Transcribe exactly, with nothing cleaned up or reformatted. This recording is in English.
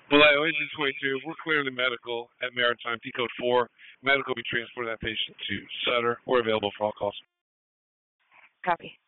Vallejo, engine twenty-two, we're clearly medical at Maritime, P code four. Medical will be transporting that patient to Sutter. We're available for all calls. Copy.